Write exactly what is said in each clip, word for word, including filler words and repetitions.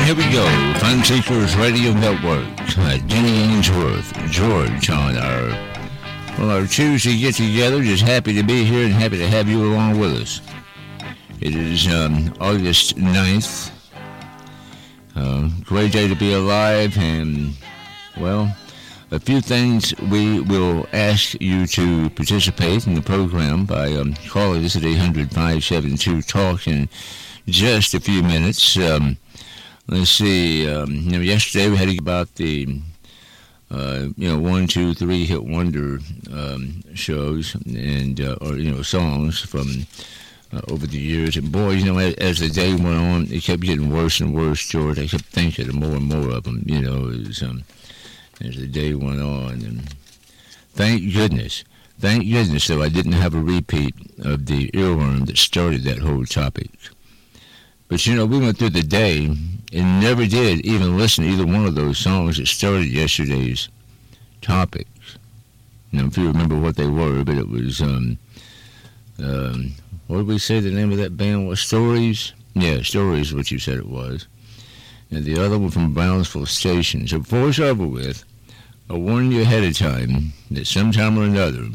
here we go. Fun Seekers Radio Network. Uh, Jenny Ainsworth, George on our, well, our Tuesday get-together. Just happy to be here and happy to have you along with us. It is um, August ninth. Uh, great day to be alive, and, well, a few things we will ask you to participate in the program by um, calling us at eight hundred, five seven two, TALK in just a few minutes. Um, let's see, um, you know, yesterday we had to get about the, uh, you know, one, two, three hit wonder um, shows and, uh, or, you know, songs from uh, over the years. And boy, you know, as, as the day went on, it kept getting worse and worse, George. I kept thinking of more and more of them, you know, as, um, as the day went on. And thank goodness, thank goodness, though, I didn't have a repeat of the earworm that started that whole topic. But, you know, we went through the day and never did even listen to either one of those songs that started yesterday's topics. You know, if you remember what they were, but it was, um, um, what did we say the name of that band was? Stories? Yeah, Stories is what you said it was. And the other one from Brownsville Station. So before it's over with, I warned you ahead of time that sometime or another,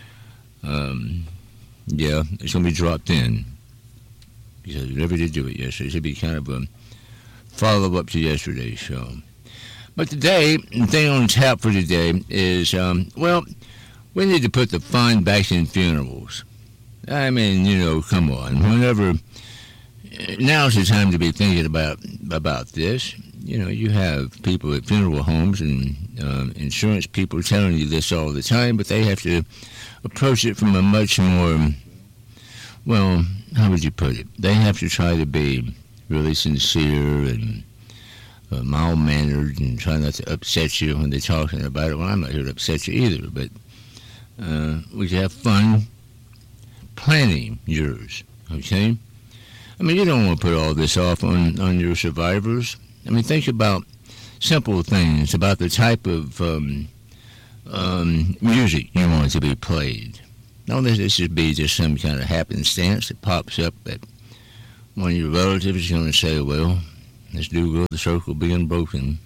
um, yeah, it's going to be dropped in. Because we never did do it yesterday. It should be kind of a follow-up to yesterday's show. But today, the thing on tap for today is, um, well, we need to put the fun back in funerals. I mean, you know, come on. Whenever, now's the time to be thinking about about this. You know, you have people at funeral homes and um, insurance people telling you this all the time, but they have to approach it from a much more, well, how would you put it? They have to try to be really sincere and uh, mild-mannered and try not to upset you when they're talking about it. Well, I'm not here to upset you either, but uh, we can have fun planning yours, okay? I mean, you don't want to put all this off on, on your survivors. I mean, think about simple things, about the type of um, um, music you want to be played. Don't let this just be just some kind of happenstance that pops up that one of your relatives is going to say, well, let's do go the circle being broken.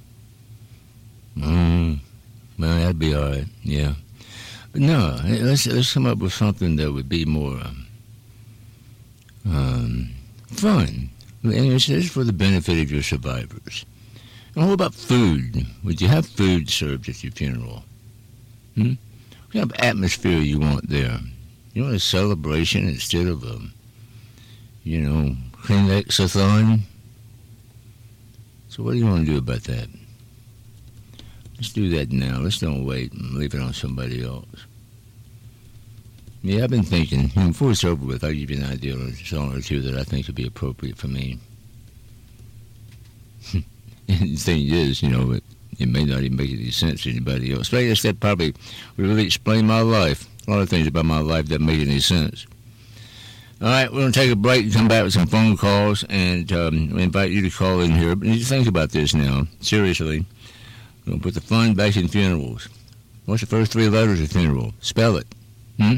Mm, well, that'd be all right, yeah. But no, let's, let's come up with something that would be more um, um, fun. And it's, it's for the benefit of your survivors. And what about food? Would you have food served at your funeral? Hmm? What kind of atmosphere you want there? You want a celebration instead of a, you know, Kleenex-a-thon? So what do you want to do about that? Let's do that now. Let's don't wait and leave it on somebody else. Yeah, I've been thinking, before it's over with, I'll give you an idea or a song or two that I think would be appropriate for me. And the thing is, you know, it, it may not even make any sense to anybody else. But I guess that probably would really explain my life. A lot of things about my life that make any sense. All right, we're going to take a break and come back with some phone calls, and um, we invite you to call in here. But you need to think about this now, seriously. We're going to put the fun back in funerals. What's the first three letters of funeral? Spell it. Hmm?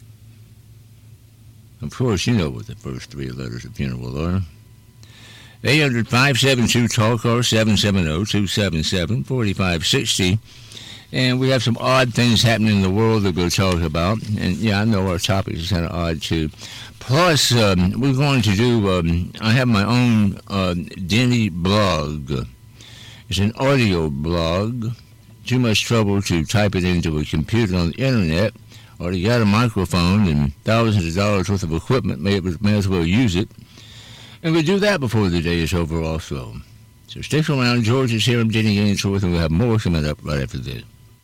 Of course, you know what the first three letters of funeral are. eight hundred, five seven two, TALK or seven seven zero, two seven seven, four five six zero. And we have some odd things happening in the world that we'll talk about. And, yeah, I know our topic is kind of odd, too. Plus, um, we're going to do, um, I have my own uh, Denny blog. It's an audio blog. Too much trouble to type it into a computer on the Internet. Already got a microphone and thousands of dollars worth of equipment. May, may as well use it. And we'll do that before the day is over also. So stick around. George is here. I'm Jenny Ainsworth, and we'll have more coming up right after this.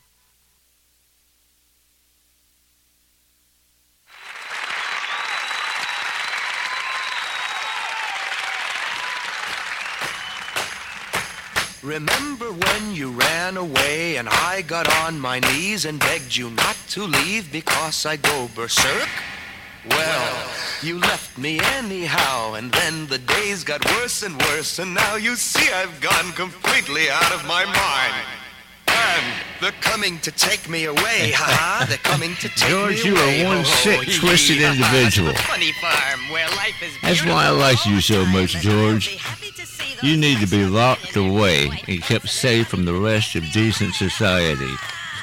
Remember when you ran away and I got on my knees and begged you not to leave because I go berserk? Well, you left me anyhow, and then the days got worse and worse, and now you see I've gone completely out of my mind. And they're coming to take me away, ha-ha, they're coming to take George, me you away. are one Oh, sick, oh, twisted yeah. individual. The funny farm where life is That's why I like you so much, George. Happy to see the You need to be locked away and kept safe from the rest of decent society.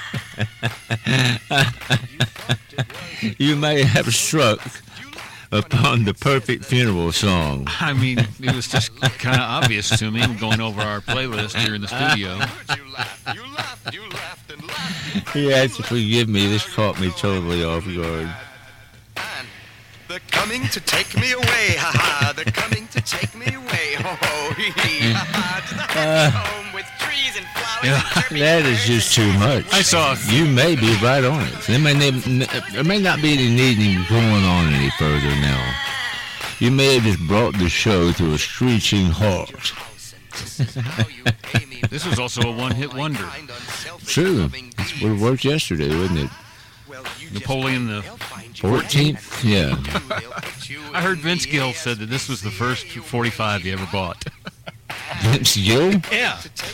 You may have struck upon the perfect funeral song. I mean, it was just kind of obvious to me going over our playlist here in the studio. You have to forgive me. This caught me totally off guard. They're coming to take me away, ha ha. They're coming to take me away, ho ho, hee hee, ha ha. To the happy home with trees and flowers Yeah, and chirpy That is birds. just too much. I saw- You may be right on it. There may, there may not be any need in going on any further now. You may have just brought the show to a screeching halt. This was also a one-hit wonder. True. That's what worked yesterday, wasn't it? Napoleon the fourteenth? Yeah. I heard Vince Gill said that this was the first forty-five he ever bought. Vince Gill? Yeah.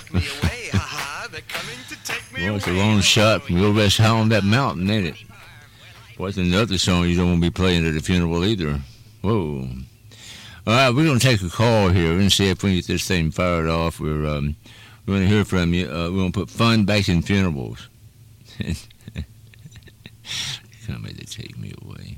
Well, it's a long shot from Go Rest High on that mountain, ain't it? Boy, it's another song you don't want to be playing at a funeral either. Whoa. All right, we're going to take a call here and see if we can get this thing fired off. We're, um, we're going to hear from you. Uh, we're going to put fun back in funerals. Come here to take me away.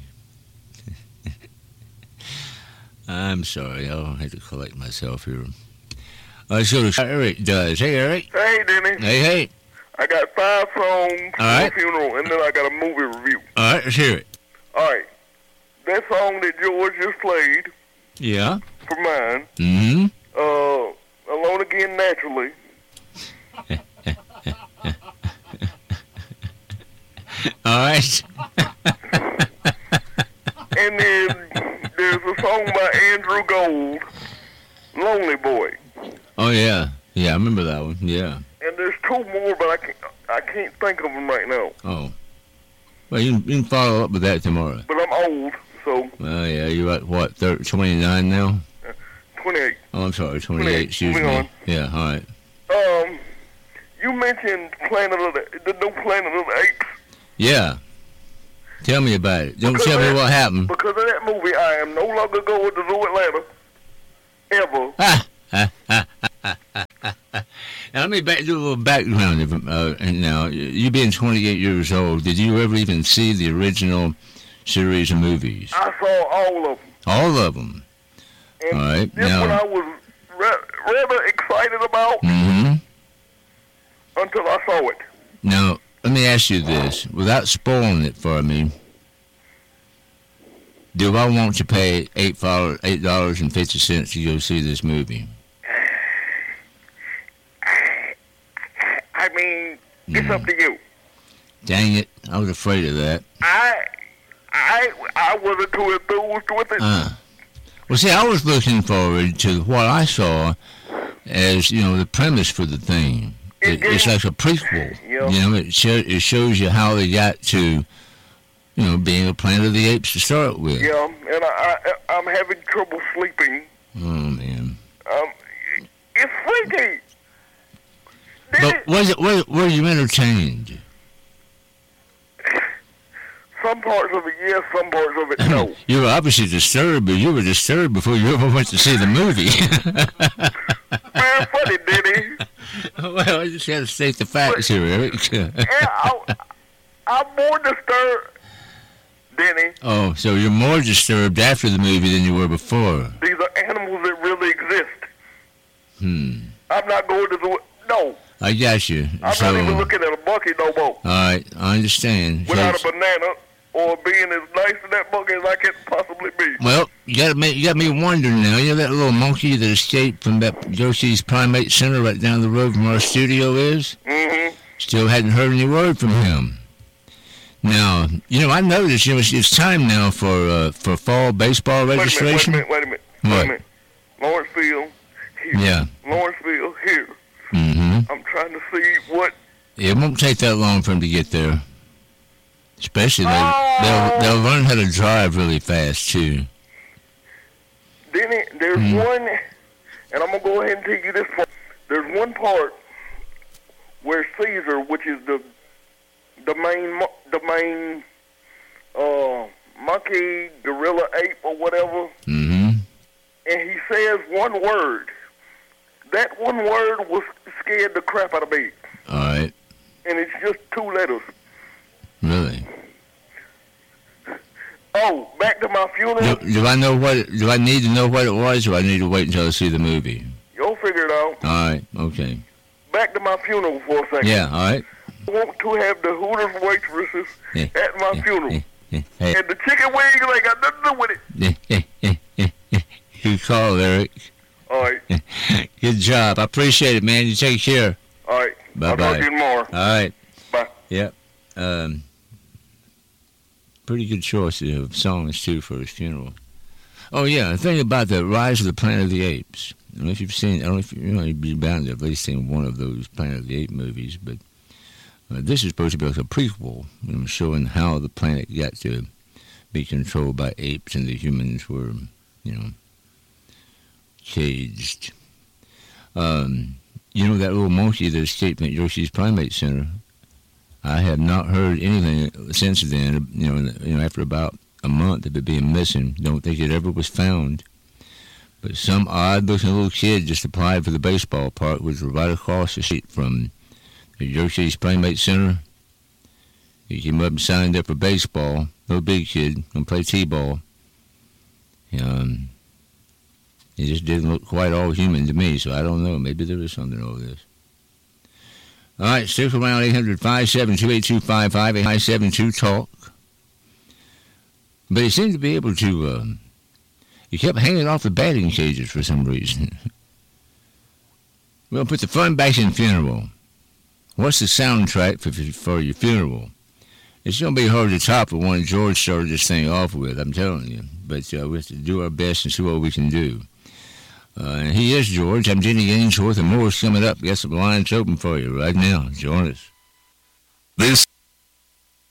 I'm sorry. I'll have to collect myself here. Let's go to Eric does. Hey, Eric. Hey, Denny. Hey, hey. I got five songs for All right. a funeral, and then I got a movie review. All right, let's hear it. All right. That song that George just played Yeah. for mine, Mm-hmm. uh, Alone Again Naturally. All right. And then there's a song by Andrew Gold, Lonely Boy. Oh, yeah. Yeah, I remember that one. Yeah. And there's two more, but I can't, I can't think of them right now. Oh. Well, you can, you can follow up with that tomorrow. But I'm old, so Oh, yeah. You're at, what, thirty, twenty-nine now? twenty-eight. Oh, I'm sorry, twenty-eight. Excuse Moving me. on. Yeah, all right. Um, you mentioned Planet of the, the new Planet of the Apes. Yeah. Tell me about it. Don't Because tell me that- what happened. Because of that movie, I am no longer going to Zoo Atlanta. Ever. Now, let me back, do a little background. Of, uh, and now, you being twenty-eight years old, did you ever even see the original series of movies? I saw all of them. All of them. And All right, this now- one I was ra- rather excited about Mm-hmm. until I saw it. Now, let me ask you this, without spoiling it for me. Do I want to pay eight dollars, eight dollars and fifty cents to go see this movie? I mean, it's Mm. up to you. Dang it, I was afraid of that. I, I, I wasn't too enthused with it. Uh, well, see, I was looking forward to what I saw as, you know, the premise for the thing. It, it's like a prequel. Yeah. You know, it, show, it shows you how they got to, you know, being a Planet of the Apes to start with. Yeah, and I, I, I'm having trouble sleeping. Oh, man. Um, it's freaky. Did But it? was it, was, were you entertained? Some parts of it, yes. Some parts of it, no. You were obviously disturbed, but you were disturbed before you ever went to see the movie. Man, funny, Denny. Well, I just had to state the facts here, Eric. And I, I'm more disturbed, Denny. Oh, so you're more disturbed after the movie than you were before. These are animals that really exist. Hmm. I'm not going to the... No, I got you. I'm So, not even looking at a bucket no more. all right, I understand. Without So- a banana or being as nice in that bucket as I can possibly be. well, you got me. You got me wondering now. You know that little monkey that escaped from that Yoshi's Primate Center right down the road from where our studio is? Mm-hmm. Still hadn't heard any word from him. Now, you know, I noticed you know, it's, it's time now for uh, for fall baseball Wait a registration. minute, wait a minute, wait a minute. Wait What? a minute. Lawrenceville, here. Yeah. Lawrenceville, here. Mm-hmm. I'm trying to see what... It won't take that long for him to get there. Especially they, Oh. they'll they'll learn how to drive really fast too. Denny, there's Mm. one, and I'm going to go ahead and tell you this part. There's one part where Caesar, which is the the main mo- the main uh, monkey, gorilla, ape, or whatever, Mm-hmm. and he says one word, That one word was scared the crap out of me. All right. And it's just two letters. Really? Oh, back to my funeral. Do, do I know what? Do I need to know what it was, or I need to wait until I see the movie? You'll figure it out. All right. Okay. Back to my funeral for a second. Yeah. All right. I want to have the Hooters waitresses Yeah. at my Yeah. funeral. Yeah. Yeah. Hey. And the chicken wings ain't got nothing to do with it. Good call, Eric. All right. Good job. I appreciate it, man. You take care. All right. Bye-bye. I'll talk to you tomorrow. All right. Bye. Yep. Um, pretty good choice of songs, too, for his funeral. Oh, yeah. The thing about the Rise of the Planet of the Apes. I don't know if you've seen, I don't know if you, you know, you'd be bound to have at least seen one of those Planet of the Apes movies, but uh, this is supposed to be like a prequel, you know, showing how the planet got to be controlled by apes and the humans were, you know, caged. Um, you know that little monkey that escaped at Yoshi's Primate Center? I have not heard anything since then. You know, you know, after about a month of it being missing, don't think it ever was found. But some odd-looking little kid just applied for the baseball park, which was right across the street from the Yoshi's Playmate Center. He came up and signed up for baseball. Little big kid, gonna play t-ball. Um, he just didn't look quite all human to me, so I don't know. Maybe there is something over this. All right, stick around, eight hundred, five seven two, eight two five five, eight five seven two, talk. But he seemed to be able to, um, he kept hanging off the batting cages for some reason. We'll put the fun back in funeral. What's the soundtrack for, for your funeral? It's going to be hard to top the one George started this thing off with, I'm telling you. But uh, we have to do our best and see what we can do. Uh, and he is George. I'm Jenny Ainsworth, and more is coming up. Got some lines open for you right now. Join us. This